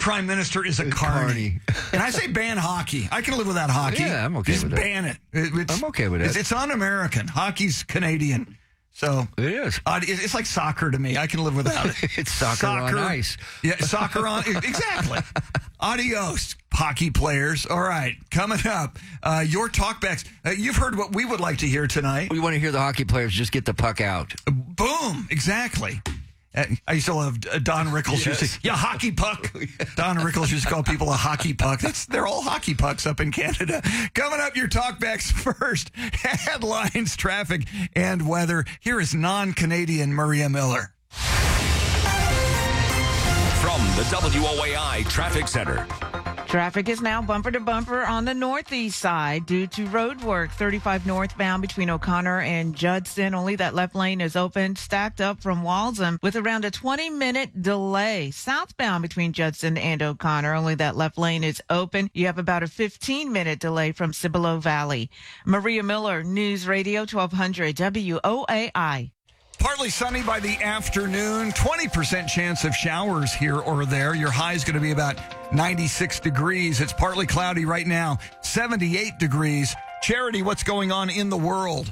prime minister is a carny. And I say ban hockey. I can live without hockey. Yeah, I'm okay with that. Just ban it. I'm okay with it. It's un-American. Hockey's Canadian. So it is. It's like soccer to me. I can live without it. It's soccer on ice. Yeah, soccer on exactly. Adios, hockey players. All right, coming up, your talkbacks. You've heard what we would like to hear tonight. We want to hear the hockey players just get the puck out. Boom, exactly. I used to love Don Rickles. Yes. Used to say, yeah, hockey puck. Don Rickles used to call people a hockey puck. They're all hockey pucks up in Canada. Coming up, your talkbacks first. Headlines, traffic, and weather. Here is non-Canadian Maria Miller. From the WOAI Traffic Center. Traffic is now bumper to bumper on the northeast side due to road work. 35 northbound between O'Connor and Judson. Only that left lane is open, stacked up from Walsham with around a 20-minute delay. Southbound between Judson and O'Connor, only that left lane is open. You have about a 15-minute delay from Cibolo Valley. Maria Miller, News Radio 1200 WOAI. Partly sunny by the afternoon, 20% chance of showers here or there. Your high is going to be about 96 degrees. It's partly cloudy right now, 78 degrees. Charity, what's going on in the world?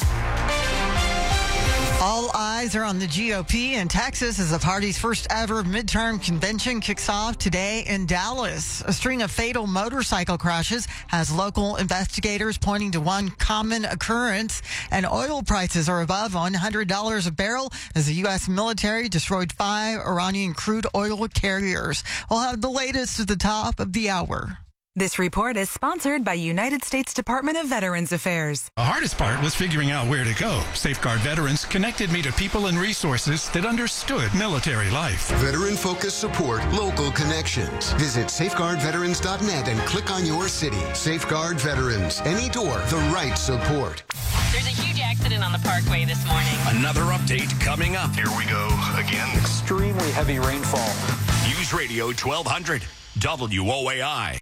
All eyes are on the GOP in Texas as the party's first ever midterm convention kicks off today in Dallas. A string of fatal motorcycle crashes has local investigators pointing to one common occurrence, and oil prices are above $100 a barrel as the U.S. military destroyed 5 Iranian crude oil carriers. We'll have the latest at the top of the hour. This report is sponsored by United States Department of Veterans Affairs. The hardest part was figuring out where to go. Safeguard Veterans connected me to people and resources that understood military life. Veteran-focused support, local connections. Visit safeguardveterans.net and click on your city. Safeguard Veterans. Any door, the right support. There's a huge accident on the Parkway this morning. Another update coming up. Here we go again. Extremely heavy rainfall. News Radio 1200 WOAI.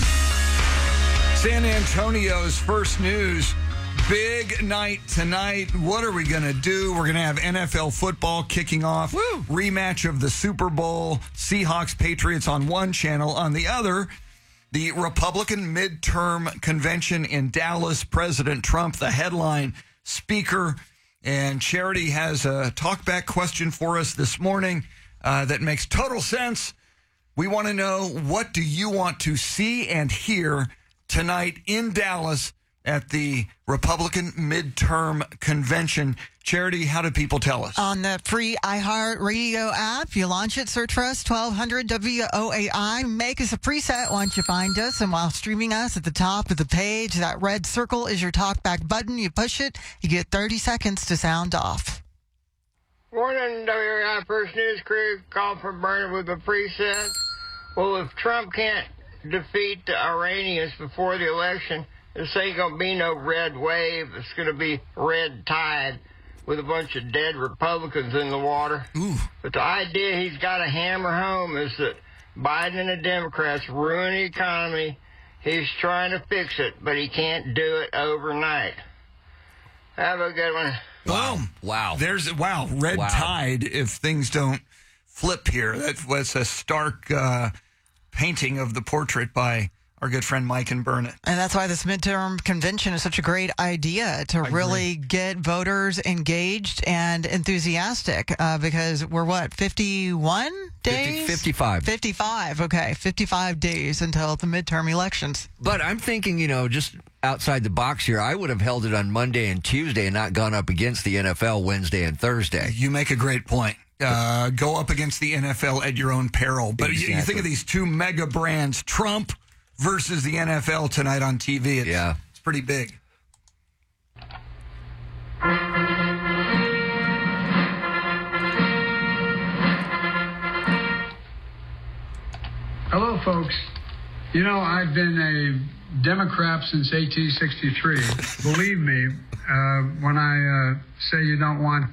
San Antonio's first news. Big night tonight. What are we going to do? We're going to have NFL football kicking off. Woo. Rematch of the Super Bowl. Seahawks, Patriots on one channel. On the other, the Republican midterm convention in Dallas. President Trump, the headline speaker. And Charity has a talkback question for us this morning that makes total sense. We want to know, what do you want to see and hear tonight in Dallas at the Republican midterm convention? Charity, how do people tell us? On the free iHeartRadio app, you launch it, search for us, 1200 WOAI. Make us a preset once you find us. And while streaming us at the top of the page, that red circle is your talkback button. You push it, you get 30 seconds to sound off. Morning, WOAI First News Crew. Call for Bernard with a preset. Well, if Trump can't defeat the Iranians before the election, this ain't going to be no red wave. It's going to be red tide with a bunch of dead Republicans in the water. Ooh. But the idea he's got to hammer home is that Biden and the Democrats ruin the economy. He's trying to fix it, but he can't do it overnight. Have a good one. Boom. Wow. There's red tide if things don't flip here. That was a stark painting of the portrait by our good friend Mike and Burnett. And that's why this midterm convention is such a great idea to really get voters engaged and enthusiastic because we're 51 days? 55. 55, okay. 55 days until the midterm elections. But I'm thinking, just outside the box here, I would have held it on Monday and Tuesday and not gone up against the NFL Wednesday and Thursday. You make a great point. Go up against the NFL at your own peril. But Exactly. you think of these two mega brands, Trump versus the NFL tonight on TV. It's pretty big. Hello, folks. I've been a Democrat since 1863. Believe me, when I say you don't want,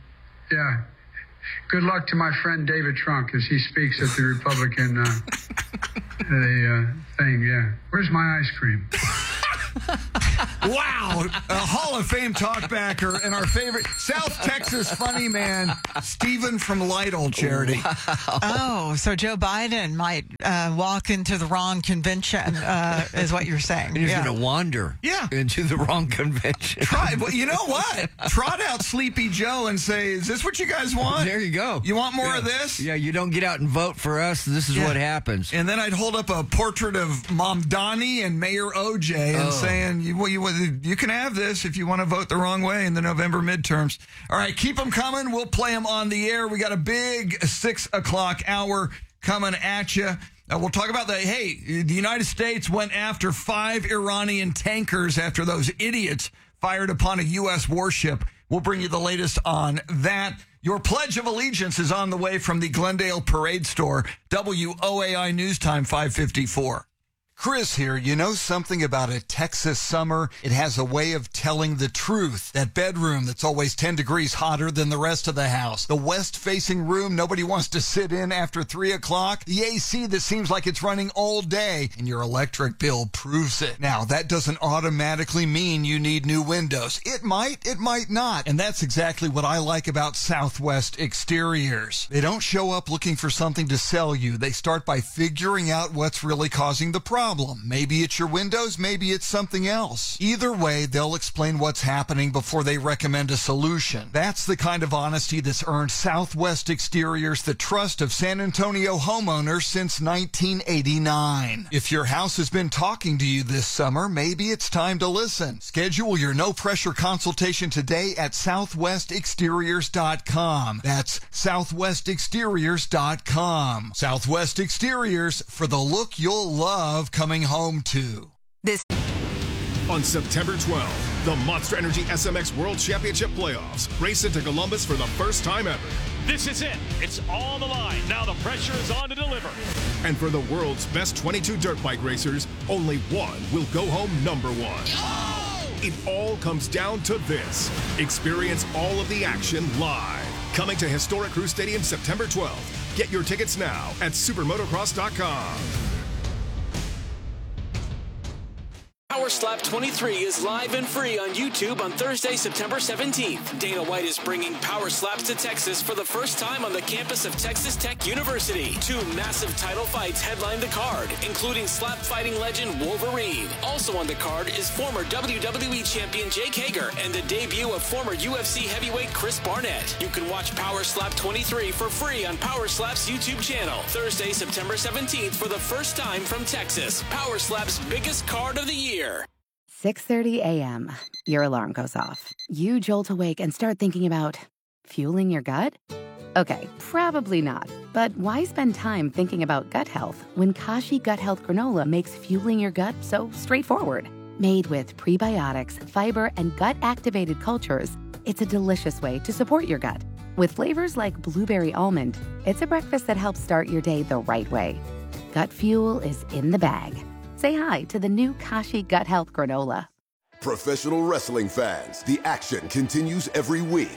good luck to my friend David Trunk as he speaks at the Republican thing. Yeah, where's my ice cream? Wow. A Hall of Fame talkbacker and our favorite South Texas funny man, Stephen from Lytle Charity. Wow. Oh, so Joe Biden might walk into the wrong convention, is what you're saying. He's going to wander into the wrong convention. Well, you know what? Trot out Sleepy Joe and say, is this what you guys want? There you go. You want more of this? Yeah, you don't get out and vote for us. This is what happens. And then I'd hold up a portrait of Mom Donnie and Mayor OJ and saying, you can have this if you want to vote the wrong way in the November midterms. All right, keep them coming. We'll play them on the air. We got a big 6 o'clock hour coming at you. We'll talk about the United States went after 5 Iranian tankers after those idiots fired upon a U.S. warship. We'll bring you the latest on that. Your Pledge of Allegiance is on the way from the Glendale Parade Store. WOAI News Time 5:54. Chris here. You know something about a Texas summer? It has a way of telling the truth. That bedroom that's always 10 degrees hotter than the rest of the house. The west-facing room nobody wants to sit in after 3 o'clock. The AC that seems like it's running all day. And your electric bill proves it. Now, that doesn't automatically mean you need new windows. It might not. And that's exactly what I like about Southwest Exteriors. They don't show up looking for something to sell you. They start by figuring out what's really causing the problem. Maybe it's your windows, maybe it's something else. Either way, they'll explain what's happening before they recommend a solution. That's the kind of honesty that's earned Southwest Exteriors the trust of San Antonio homeowners since 1989. If your house has been talking to you this summer, maybe it's time to listen. Schedule your no-pressure consultation today at southwestexteriors.com. That's southwestexteriors.com. Southwest Exteriors, for the look you'll love coming home to. On September 12th, the Monster Energy SMX World Championship Playoffs race into Columbus for the first time ever. This is it. It's all on the line. Now the pressure is on to deliver. And for the world's best 22 dirt bike racers, only one will go home number one. It all comes down to this. Experience all of the action live. Coming to historic Crew Stadium September 12th. Get your tickets now at supermotocross.com. Power Slap 23 is live and free on YouTube on Thursday, September 17th. Dana White is bringing Power Slaps to Texas for the first time on the campus of Texas Tech University. 2 massive title fights headline the card, including slap fighting legend Wolverine. Also on the card is former WWE champion Jake Hager and the debut of former UFC heavyweight Chris Barnett. You can watch Power Slap 23 for free on Power Slap's YouTube channel. Thursday, September 17th for the first time from Texas. Power Slap's biggest card of the year. 6:30 a.m. Your alarm goes off. You jolt awake and start thinking about fueling your gut? Okay, probably not. But why spend time thinking about gut health when Kashi Gut Health Granola makes fueling your gut so straightforward? Made with prebiotics, fiber, and gut-activated cultures, it's a delicious way to support your gut. With flavors like blueberry almond, it's a breakfast that helps start your day the right way. Gut fuel is in the bag. Say hi to the new Kashi Gut Health Granola. Professional wrestling fans, the action continues every week.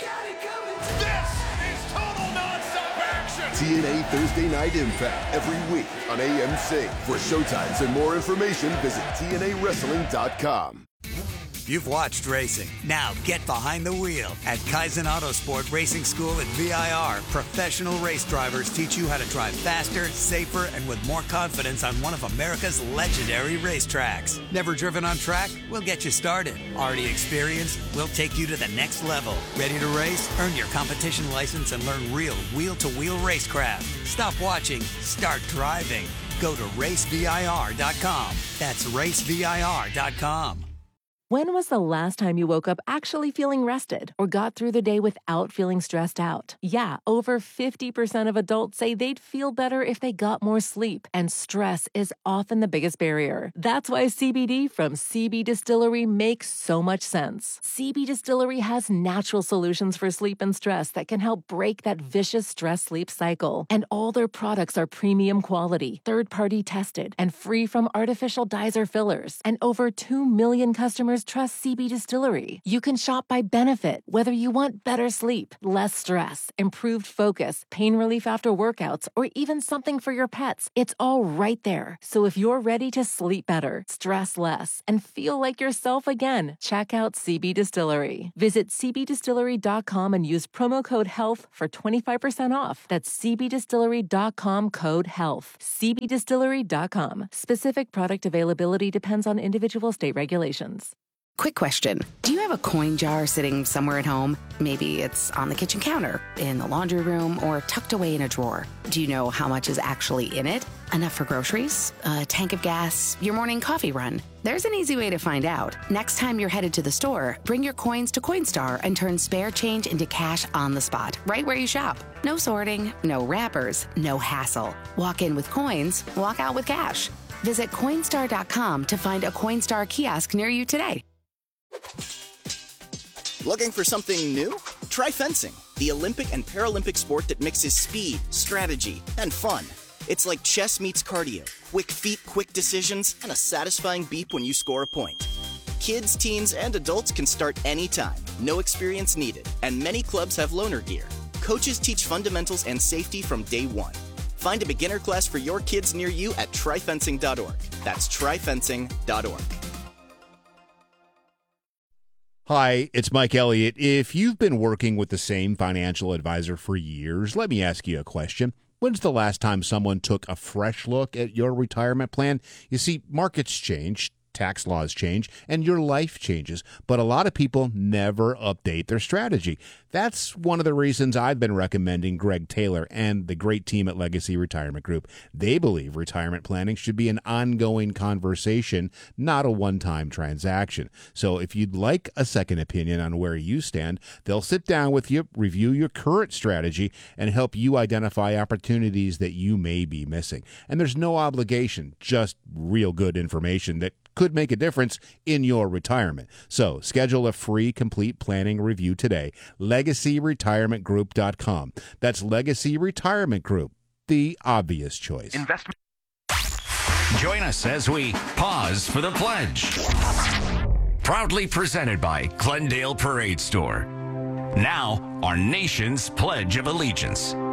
This is total nonstop action. TNA Thursday Night Impact every week on AMC. For showtimes and more information, visit TNAWrestling.com. You've watched racing. Now get behind the wheel. At Kaizen Autosport Racing School at VIR, professional race drivers teach you how to drive faster, safer, and with more confidence on one of America's legendary racetracks. Never driven on track? We'll get you started. Already experienced? We'll take you to the next level. Ready to race? Earn your competition license and learn real wheel-to-wheel racecraft. Stop watching. Start driving. Go to racevir.com. That's racevir.com. When was the last time you woke up actually feeling rested or got through the day without feeling stressed out? Yeah, over 50% of adults say they'd feel better if they got more sleep, and stress is often the biggest barrier. That's why CBD from CB Distillery makes so much sense. CB Distillery has natural solutions for sleep and stress that can help break that vicious stress-sleep cycle. And all their products are premium quality, third-party tested, and free from artificial dyes or fillers. And over 2 million customers customers trust CB Distillery. You can shop by benefit, whether you want better sleep, less stress, improved focus, pain relief after workouts, or even something for your pets. It's all right there. So if you're ready to sleep better, stress less, and feel like yourself again, check out CB Distillery. Visit cbdistillery.com and use promo code HEALTH for 25% off. That's cbdistillery.com, code HEALTH. cbdistillery.com. Specific product availability depends on individual state regulations. Quick question. Do you have a coin jar sitting somewhere at home? Maybe it's on the kitchen counter, in the laundry room, or tucked away in a drawer. Do you know how much is actually in it? Enough for groceries, a tank of gas, your morning coffee run? There's an easy way to find out. Next time you're headed to the store, bring your coins to Coinstar and turn spare change into cash on the spot, right where you shop. No sorting, no wrappers, no hassle. Walk in with coins, walk out with cash. Visit Coinstar.com to find a Coinstar kiosk near you today. Looking for something new? Try fencing, the Olympic and Paralympic sport that mixes speed, strategy, and fun. It's like chess meets cardio, quick feet, quick decisions, and a satisfying beep when you score a point. Kids, teens, and adults can start anytime, no experience needed, and many clubs have loaner gear. Coaches teach fundamentals and safety from day one. Find a beginner class for your kids near you at tryfencing.org. That's tryfencing.org. Hi, it's Mike Elliott. If you've been working with the same financial advisor for years, let me ask you a question. When's the last time someone took a fresh look at your retirement plan? You see, markets change, tax laws change, and your life changes, but a lot of people never update their strategy. That's one of the reasons I've been recommending Greg Taylor and the great team at Legacy Retirement Group. They believe retirement planning should be an ongoing conversation, not a one-time transaction. So if you'd like a second opinion on where you stand, they'll sit down with you, review your current strategy, and help you identify opportunities that you may be missing. And there's no obligation, just real good information that could make a difference in your retirement. So schedule a free complete planning review today. LegacyRetirementGroup.com. That's Legacy Retirement Group, the obvious choice. Investment. Join us as we pause for the pledge. Proudly presented by Glendale Parade Store. Now, our nation's Pledge of Allegiance.